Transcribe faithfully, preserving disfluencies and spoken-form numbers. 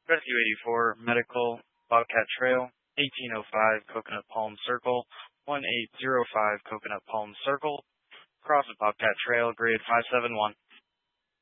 Rescue eighty-four, Medical, Bobcat Trail, eighteen oh five, Coconut Palm Circle, eighteen oh five, Coconut Palm Circle, Cross Bobcat Trail, grade five seven one.